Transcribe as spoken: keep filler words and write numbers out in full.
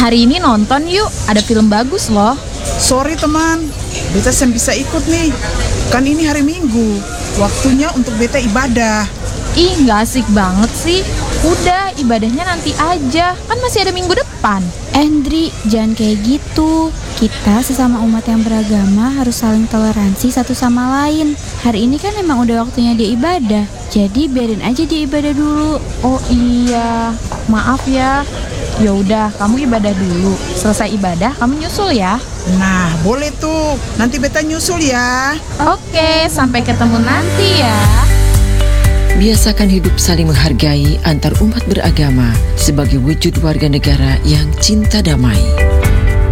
Hari ini nonton yuk, ada film bagus loh. Sorry teman, beta sem bisa ikut nih. Kan ini hari Minggu, waktunya untuk beta ibadah. Ih, gak asik banget sih. Udah, ibadahnya nanti aja, kan masih ada minggu depan. Andri, jangan kayak gitu. Kita sesama umat yang beragama harus saling toleransi satu sama lain. Hari ini kan emang udah waktunya dia ibadah, jadi biarin aja dia ibadah dulu. Oh iya, maaf ya. Ya udah, kamu ibadah dulu. Selesai ibadah, kamu nyusul ya. Nah, boleh tuh. Nanti beta nyusul ya. Oke, sampai ketemu nanti ya. Biasakan hidup saling menghargai antar umat beragama sebagai wujud warga negara yang cinta damai.